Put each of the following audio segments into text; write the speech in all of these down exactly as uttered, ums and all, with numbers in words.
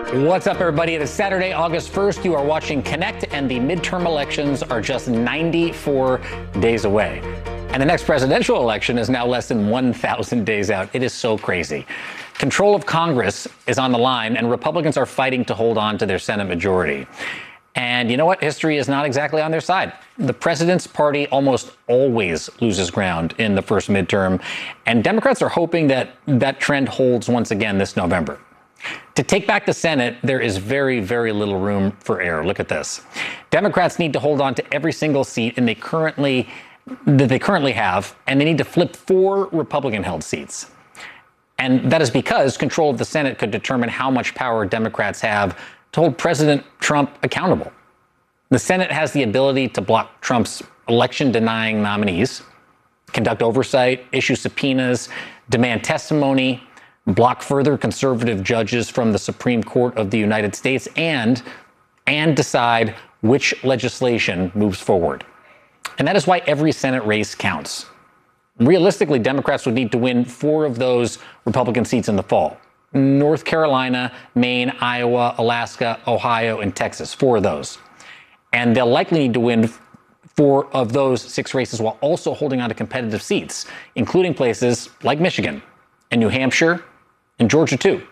What's up, everybody? It is Saturday, August first. You are watching Connect, and the midterm elections are just ninety-four days away. And the next presidential election is now less than one thousand days out. It is so crazy. Control of Congress is on the line, and Republicans are fighting to hold on to their Senate majority. And you know what? History is not exactly on their side. The president's party almost always loses ground in the first midterm, and Democrats are hoping that that trend holds once again this November. To take back the Senate, there is very, very little room for error. Look at this. Democrats need to hold on to every single seat and they currently, that they currently have, and they need to flip four Republican-held seats. And that is because control of the Senate could determine how much power Democrats have to hold President Trump accountable. The Senate has the ability to block Trump's election-denying nominees, conduct oversight, issue subpoenas, demand testimony, block further conservative judges from the Supreme Court of the United States, and, and decide which legislation moves forward. And that is why every Senate race counts. Realistically, Democrats would need to win four of those Republican seats in the fall. North Carolina, Maine, Iowa, Alaska, Ohio, and Texas, four of those. And they'll likely need to win four of those six races while also holding on to competitive seats, including places like Michigan and New Hampshire and Georgia too.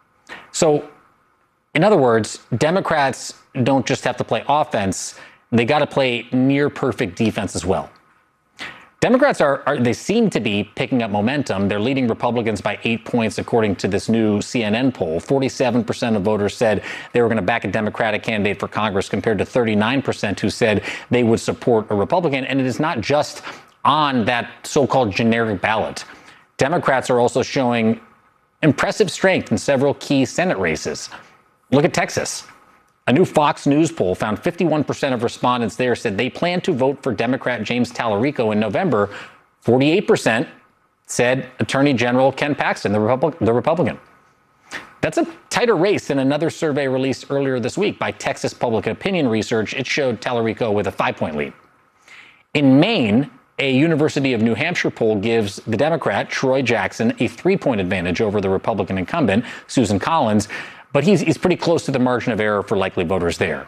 So, in other words, Democrats don't just have to play offense, they got to play near perfect defense as well. Democrats are, are, they seem to be picking up momentum. They're leading Republicans by eight points, according to this new C N N poll. forty-seven percent of voters said they were going to back a Democratic candidate for Congress, compared to thirty-nine percent who said they would support a Republican. And it is not just on that so-called generic ballot. Democrats are also showing impressive strength in several key Senate races. Look at Texas. A new Fox News poll found fifty-one percent of respondents there said they plan to vote for Democrat James Talarico in November. forty-eight percent said Attorney General Ken Paxton, the, Repub- the Republican. That's a tighter race than another survey released earlier this week by Texas Public Opinion Research. It showed Talarico with a five-point lead. In Maine, a University of New Hampshire poll gives the Democrat, Troy Jackson, a three-point advantage over the Republican incumbent, Susan Collins, but he's, he's pretty close to the margin of error for likely voters there.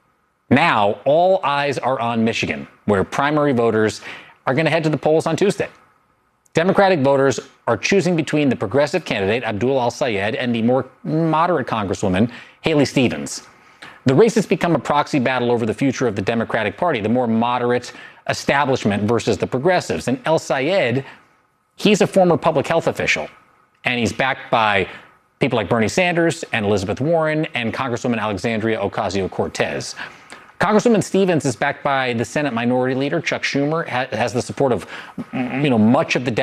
Now, all eyes are on Michigan, where primary voters are going to head to the polls on Tuesday. Democratic voters are choosing between the progressive candidate, Abdul Al-Sayed, and the more moderate Congresswoman, Haley Stevens. The race has become a proxy battle over the future of the Democratic Party, the more moderate establishment versus the progressives. And El-Sayed, he's a former public health official, and he's backed by people like Bernie Sanders and Elizabeth Warren and Congresswoman Alexandria Ocasio-Cortez. Congresswoman Stevens is backed by the Senate Minority Leader, Chuck Schumer, ha- has the support of, you know, much of the